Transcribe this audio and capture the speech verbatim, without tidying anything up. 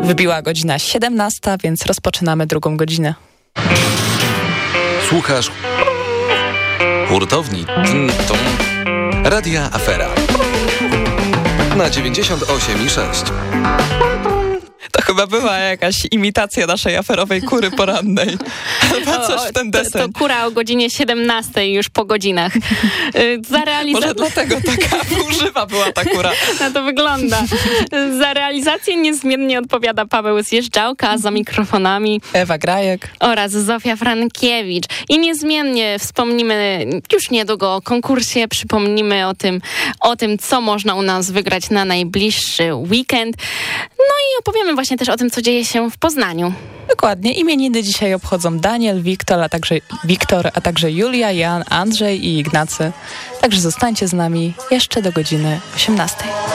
Wybiła godzina siedemnasta, więc rozpoczynamy drugą godzinę. Słuchasz hurtowni Tum Radia Afera na dziewięćdziesiąt osiem i sześć. To chyba była jakaś imitacja naszej aferowej kury porannej. Chyba coś w ten deseń. To, to kura o godzinie siedemnastej, już po godzinach. Za realiza- Może dlatego taka używa była ta kura. Na to wygląda. Za realizację niezmiennie odpowiada Paweł Zjeżdżałka, a za mikrofonami Ewa Grajek oraz Zofia Frankiewicz. I niezmiennie wspomnimy już niedługo o konkursie, przypomnimy o tym, o tym, co można u nas wygrać na najbliższy weekend. No i opowiemy właśnie też o tym, co dzieje się w Poznaniu. Dokładnie. Imieniny dzisiaj obchodzą Daniel, Wiktor, a także Wiktor, a także Julia, Jan, Andrzej i Ignacy. Także zostańcie z nami jeszcze do godziny osiemnastej.